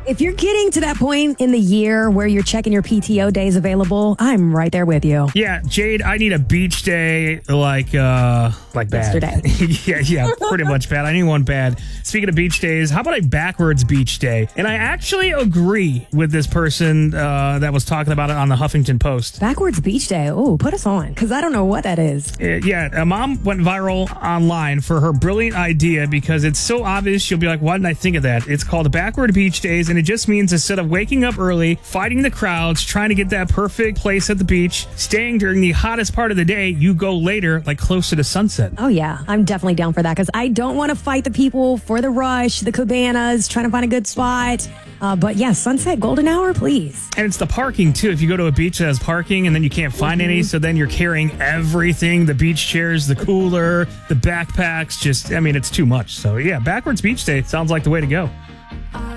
If you're getting to that point in the year where you're checking your PTO days available, I'm right there with you. Yeah, Jade, I need a beach day like bad. Yesterday. yeah, pretty much bad. I need one bad. Speaking of beach days, how about a backwards beach day? And I actually agree with this person that was talking about it on the Huffington Post. Backwards beach day. Oh, put us on, because I don't know what that is. Yeah, a mom went viral online for her brilliant idea because it's so obvious. She'll be like, why didn't I think of that? It's called backward beach days, and it just means instead of waking up early, fighting the crowds, trying to get that perfect place at the beach, staying during the hottest part of the day, you go later, like closer to sunset. Oh, yeah. I'm definitely down for that because I don't want to fight the people for the rush, the cabanas, trying to find a good spot. But yeah, sunset, golden hour, please. And it's the parking, too. If you go to a beach that has parking and then you can't find any, so then you're carrying everything, the beach chairs, the cooler, the backpacks, it's too much. So yeah, backwards beach day sounds like the way to go.